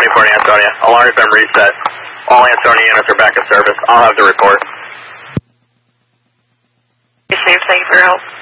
Report Ansonia. Alarm has been reset. All Ansonia units are back in service. I'll have the report. Thank you for your help.